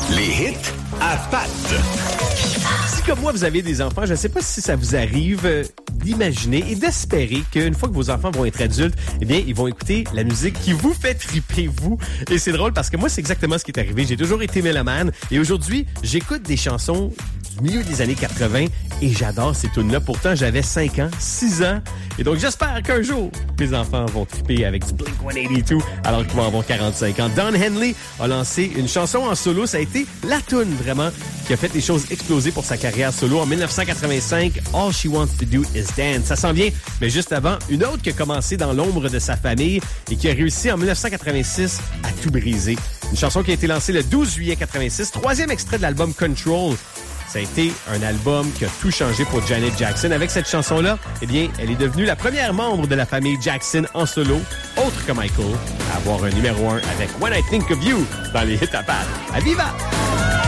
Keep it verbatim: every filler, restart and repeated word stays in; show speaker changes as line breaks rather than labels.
Les hits à Pat.
Si comme moi, vous avez des enfants, je ne sais pas si ça vous arrive euh, d'imaginer et d'espérer qu'une fois que vos enfants vont être adultes, eh bien, ils vont écouter la musique qui vous fait triper, vous. Et c'est drôle parce que moi, c'est exactement ce qui est arrivé. J'ai toujours été mélomane et aujourd'hui, j'écoute des chansons du milieu des années quatre-vingt et j'adore ces tunes-là. Pourtant, j'avais cinq ans, six ans. Et donc, j'espère qu'un jour, mes enfants vont triper avec du Blink cent quatre-vingt-deux alors qu'ils vont avoir quarante-cinq ans. Don Henley a lancé une chanson en solo. Ça a été la tune, vraiment, qui a fait les choses exploser pour sa carrière solo. En dix-neuf cent quatre-vingt-cinq, All She Wants to Do Is Dance. Ça s'en vient, mais juste avant, une autre qui a commencé dans l'ombre de sa famille et qui a réussi en dix-neuf cent quatre-vingt-six à tout briser. Une chanson qui a été lancée le douze juillet quatre-vingt-six. Troisième extrait de l'album Control. Ça a été un album qui a tout changé pour Janet Jackson. Avec cette chanson-là, eh bien, elle est devenue la première membre de la famille Jackson en solo, autre que Michael, à avoir un numéro un avec When I Think of You dans les hits à Pat. À Viva!